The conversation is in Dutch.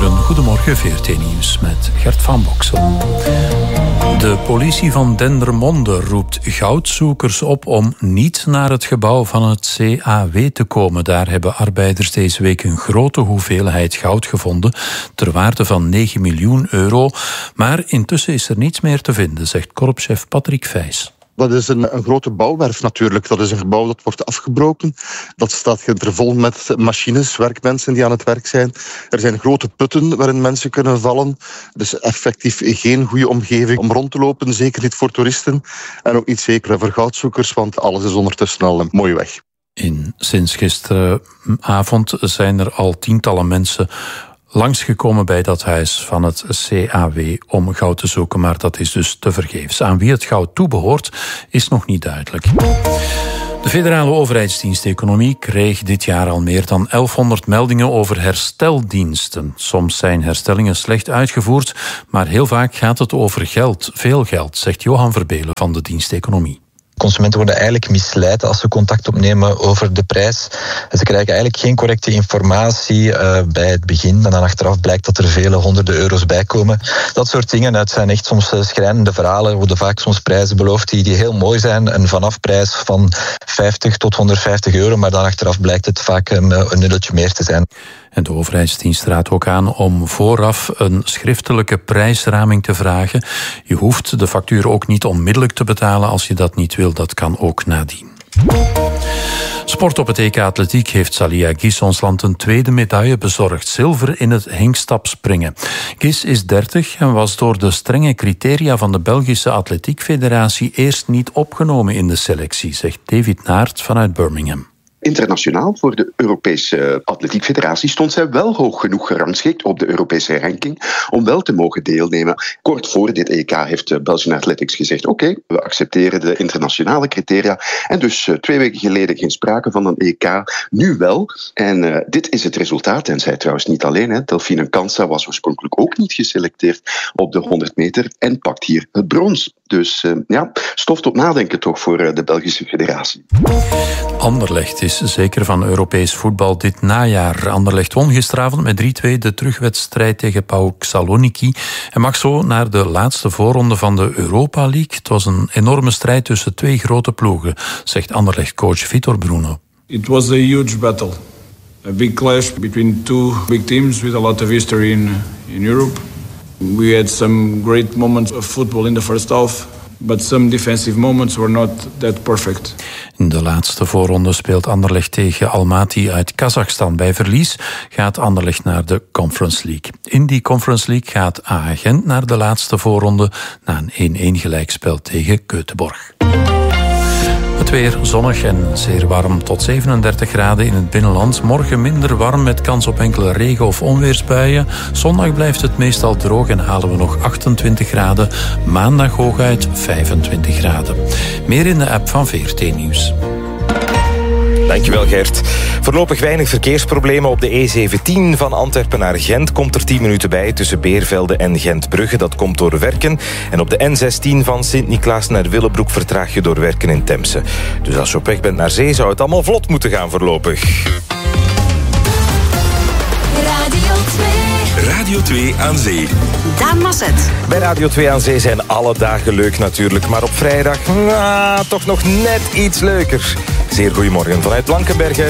Goedemorgen, VRT Nieuws met Gert van Boksel. De politie van Dendermonde roept goudzoekers op om niet naar het gebouw van het CAW te komen. Daar hebben arbeiders deze week een grote hoeveelheid goud gevonden, ter waarde van 9 miljoen euro. Maar intussen is er niets meer te vinden, zegt korpschef Patrick Vijs. Dat is een grote bouwwerf natuurlijk. Dat is een gebouw dat wordt afgebroken. Dat staat vol met machines, werkmensen die aan het werk zijn. Er zijn grote putten waarin mensen kunnen vallen. Dus effectief geen goede omgeving om rond te lopen. Zeker niet voor toeristen. En ook niet zeker voor goudzoekers, want alles is ondertussen al mooi weg. Sinds gisteravond zijn er al tientallen mensen langsgekomen bij dat huis van het CAW om goud te zoeken, maar dat is dus tevergeefs. Aan wie het goud toebehoort is nog niet duidelijk. De federale overheidsdienst Economie kreeg dit jaar al meer dan 1100 meldingen over hersteldiensten. Soms zijn herstellingen slecht uitgevoerd, maar heel vaak gaat het over geld, veel geld, zegt Johan Verbelen van de dienst Economie. Consumenten worden eigenlijk misleid als ze contact opnemen over de prijs. Ze krijgen eigenlijk geen correcte informatie bij het begin. En dan achteraf blijkt dat er vele honderden euro's bij komen. Dat soort dingen, het zijn echt soms schrijnende verhalen. Er worden vaak soms prijzen beloofd die heel mooi zijn. Een vanafprijs van 50 tot 150 euro. Maar dan achteraf blijkt het vaak een nulletje meer te zijn. En de overheidsdienst raadt ook aan om vooraf een schriftelijke prijsraming te vragen. Je hoeft de factuur ook niet onmiddellijk te betalen als je dat niet wil. Dat kan ook nadien. Sport op het EK Atletiek heeft Salia Gis ons land een tweede medaille bezorgd. Zilver in het hengstapspringen. Gis is 30 en was door de strenge criteria van de Belgische Atletiek Federatie eerst niet opgenomen in de selectie, zegt David Naert vanuit Birmingham. Internationaal voor de Europese Atletiek Federatie stond zij wel hoog genoeg gerangschikt op de Europese ranking om wel te mogen deelnemen. Kort voor dit EK heeft Belgian Athletics gezegd: oké, we accepteren de internationale criteria. En dus 2 weken geleden geen sprake van een EK, nu wel. En dit is het resultaat. En zij trouwens niet alleen. Delphine Kansa was oorspronkelijk ook niet geselecteerd op de 100 meter en pakt hier het brons. Dus stof tot nadenken toch voor de Belgische federatie. Anderlecht is zeker van Europees voetbal dit najaar. Anderlecht won gisteravond met 3-2 de terugwedstrijd tegen PAOK Saloniki en mag zo naar de laatste voorronde van de Europa League. Het was een enorme strijd tussen 2 grote ploegen, zegt Anderlecht-coach Vitor Bruno. It was a huge battle. A big clash between 2 big teams with a lot of history in Europe. We had some great moments of football in the first half, but some defensive moments were not that perfect. In de laatste voorronde speelt Anderlecht tegen Almaty uit Kazachstan. Bij verlies gaat Anderlecht naar de Conference League. In die Conference League gaat AA Gent naar de laatste voorronde na een 1-1 gelijkspel tegen Göteborg. Het weer zonnig en zeer warm tot 37 graden in het binnenland. Morgen minder warm met kans op enkele regen- of onweersbuien. Zondag blijft het meestal droog en halen we nog 28 graden. Maandag hooguit 25 graden. Meer in de app van VRT Nieuws. Dankjewel Gert. Voorlopig weinig verkeersproblemen op de E17 van Antwerpen naar Gent. Komt er 10 minuten bij tussen Beervelde en Gentbrugge. Dat komt door werken. En op de N16 van Sint-Niklaas naar Willebroek vertraag je door werken in Temse. Dus als je op weg bent naar zee zou het allemaal vlot moeten gaan voorlopig. Radio 2 aan Zee. Daan Masset. Bij Radio 2 aan Zee zijn alle dagen leuk natuurlijk. Maar op vrijdag toch nog net iets leuker. Zeer goedemorgen vanuit Blankenberge.